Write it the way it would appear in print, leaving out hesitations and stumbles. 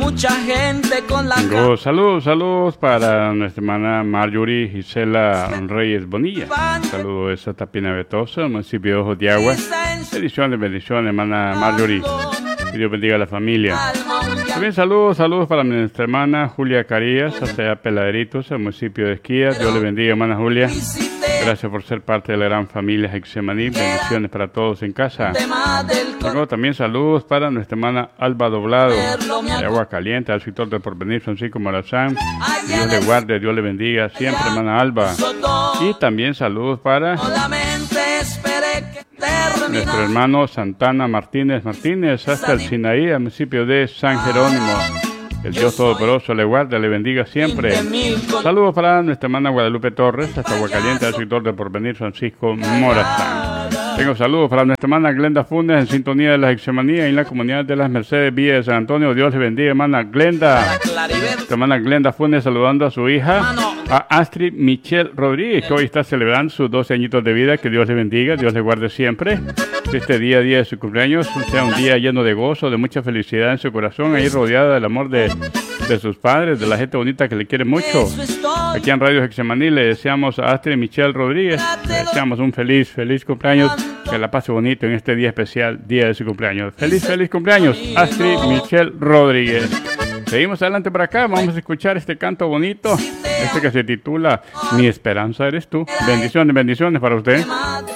mucha gente con la Saludos para nuestra hermana Marjorie Gisela Reyes Bonilla. Saludos a Tapina Betosa, municipio de Ojos de Agua. Bendiciones, hermana Marjorie. Que Dios bendiga a la familia. También saludos para nuestra hermana Julia Carías, hasta Peladeritos, el municipio de Esquías. Dios le bendiga, hermana Julia. Gracias por ser parte de la gran familia Getsemaní. Bendiciones para todos en casa. Tengo también saludos para nuestra hermana Alba Doblado, de Agua Caliente, al sector de Porvenir, Francisco Morazán. Dios le guarde, Dios le bendiga siempre, hermana Alba. Y también saludos para nuestro hermano Santana Martínez, hasta el Sinaí, al municipio de San Jerónimo. El Dios Todopoderoso le guarde, le bendiga siempre. Saludos para nuestra hermana Guadalupe Torres, hasta Aguacaliente, al sector de Porvenir, Francisco Morazán. Tengo saludos para nuestra hermana Glenda Funes, en sintonía de la Getsemaní, en la comunidad de las Mercedes, Villa de San Antonio. Dios le bendiga, hermana Glenda. Nuestra hermana Glenda Funes saludando a su hija, a Astrid Michelle Rodríguez, que hoy está celebrando sus 12 añitos de vida. Que Dios le bendiga, Dios le guarde siempre. Este día de su cumpleaños sea un día lleno de gozo, de mucha felicidad en su corazón, ahí rodeada del amor de sus padres, de la gente bonita que le quiere mucho. Aquí en Radio Getsemaní le deseamos a Astrid Michelle Rodríguez, le deseamos un feliz cumpleaños, que la pase bonito en este día especial, día de su cumpleaños. Feliz cumpleaños, Astrid Michelle Rodríguez. Seguimos adelante por acá, vamos a escuchar este canto bonito, que se titula Mi Esperanza Eres Tú. Bendiciones para usted.